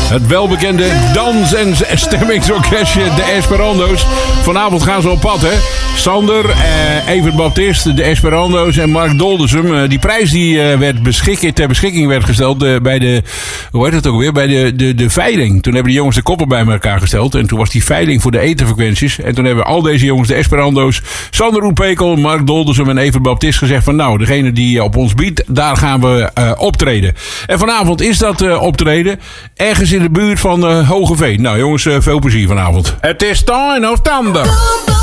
Het welbekende dans- en stemmingsorkestje, de Esperando's. Vanavond gaan ze op pad, hè. Sander, Evert Baptist, de Esperando's en Mark Doldersum. Die prijs die werd ter beschikking werd gesteld bij de... Hoe heet het ook weer? Bij de veiling. Toen hebben de jongens de koppen bij elkaar gesteld. En toen was die veiling voor de etherfrequenties. En toen hebben al deze jongens, de Esperando's, Sander Oepekel, Mark Doldersum en Evert Baptist gezegd van nou, degene die op ons biedt, daar gaan we optreden. En vanavond is dat optreden ergens in de buurt van Hogeveen. Nou jongens, veel plezier vanavond. Het is Time of Thunder.